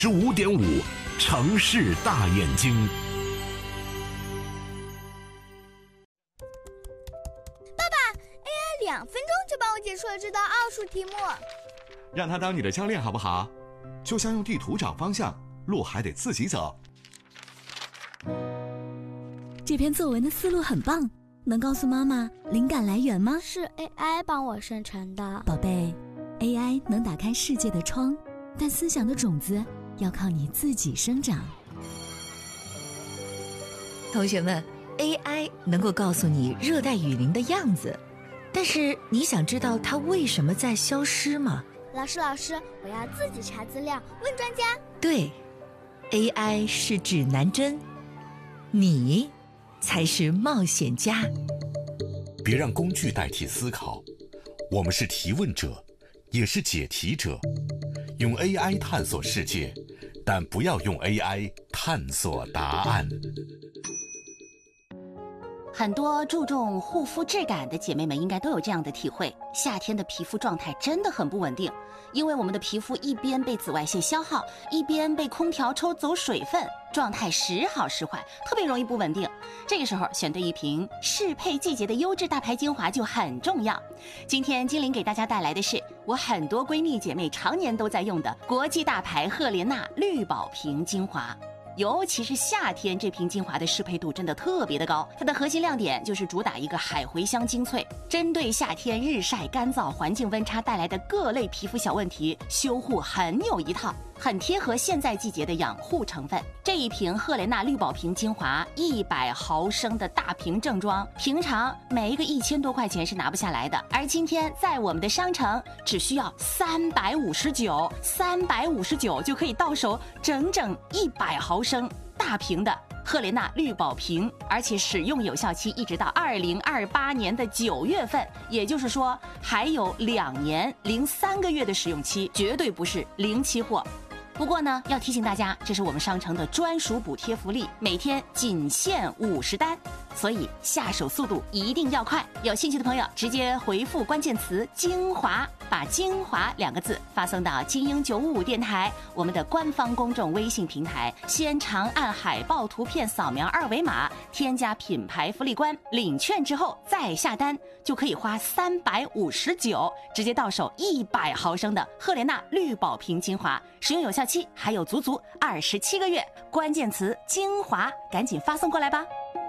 5.5城市大眼睛。 爸爸 ，AI 2分钟就帮我解出了这道奥数题目。 让他当你的教练好不好？就像用地图找方向，路还得自己走。 这篇作文的思路很棒，能告诉妈妈灵感来源吗？ 是 AI 帮我生成的。 宝贝， AI 能打开世界的窗，但思想的种子要靠你自己生长。 同学们， AI 能够告诉你热带雨林的样子，但是你想知道它为什么在消失吗？ 老师，我要自己查资料，问专家。 对， AI 是指南针，你才是冒险家。 别让工具代替思考，我们是提问者，也是解题者。用 AI 探索世界，但不要用 AI 探索答案。 很多注重护肤质感的姐妹们应该都有这样的体会，夏天的皮肤状态真的很不稳定，因为我们的皮肤一边被紫外线消耗，一边被空调抽走水分，状态时好时坏，特别容易不稳定。这个时候选对一瓶适配季节的优质大牌精华就很重要。今天精灵给大家带来的是我很多闺蜜姐妹常年都在用的国际大牌赫莲娜绿宝瓶精华。尤其是夏天，这瓶精华的适配度真的特别的高。它的核心亮点就是主打一个海茴香精粹，针对夏天日晒干燥环境温差带来的各类皮肤小问题，修护很有一套，很贴合现在季节的养护成分。这一瓶赫莲娜绿宝瓶精华100毫升的大瓶正装，平常每一个1000多块钱是拿不下来的，而今天在我们的商城只需要359就可以到手整整100毫升大瓶的赫莲娜绿宝瓶，而且使用有效期一直到2028年的9月份，也就是说还有2年零3个月的使用期，绝对不是零期货。不过呢，要提醒大家，这是我们商城的专属补贴福利，每天仅限50单，所以下手速度一定要快。有兴趣的朋友直接回复关键词精华，把精华2个字发送到精英955电台我们的官方公众微信平台，先长按海报图片扫描2维码，添加品牌福利官，领券之后再下单，就可以花359直接到手100毫升的赫莲娜绿宝瓶精华，使用有效期还有足足27个月。关键词精华，赶紧发送过来吧。